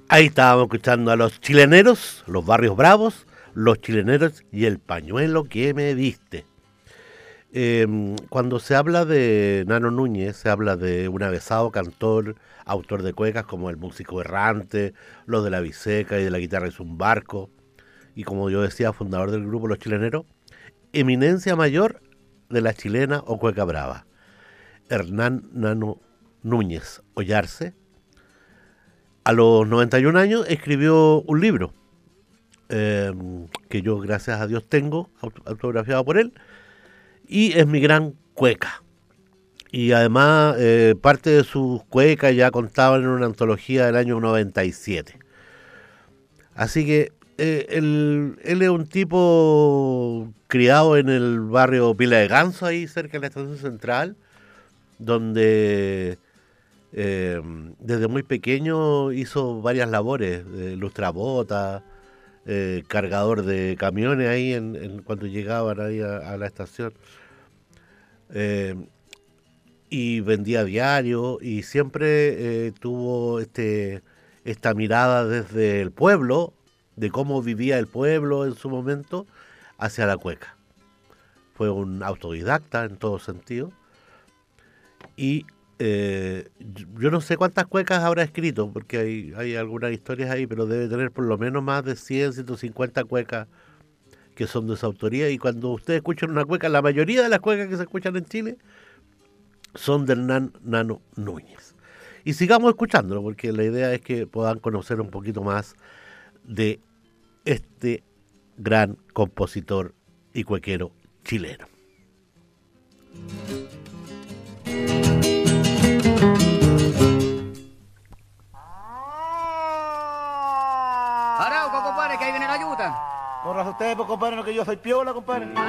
Ahí estábamos escuchando a los chileneros, los barrios bravos, los chileneros y el pañuelo que me diste. Cuando se habla de Nano Núñez, se habla de un avesado cantor, autor de cuecas como El Músico Errante, Los de la Biseca y de la Guitarra es un Barco, y como yo decía, fundador del grupo Los Chileneros, eminencia mayor de la chilena o cueca brava. Hernán Nano Núñez Ollarse, a los 91 años escribió un libro eh, que yo gracias a Dios tengo autografiado por él y es mi gran cueca. Y además parte de sus cuecas ya contaban en una antología del año 97. Así que él es un tipo criado en el barrio Pila de Ganso, ahí cerca de la estación central, donde desde muy pequeño hizo varias labores, lustrabota, cargador de camiones ahí cuando llegaban ahí a la estación. Eh, y vendía diario y siempre tuvo esta mirada desde el pueblo, de cómo vivía el pueblo en su momento, hacia la cueca. Fue un autodidacta en todo sentido y yo no sé cuántas cuecas habrá escrito, porque hay algunas historias ahí, pero debe tener por lo menos más de 100, 150 cuecas que son de su autoría. Y cuando ustedes escuchan una cueca, la mayoría de las cuecas que se escuchan en Chile son de Hernán Nano Núñez. Y sigamos escuchándolo, porque la idea es que puedan conocer un poquito más de este gran compositor y cuequero chileno. Arauco, compadre, que ahí viene la yuta. Corras usted, pues, compadre, no que yo soy piola, compadre.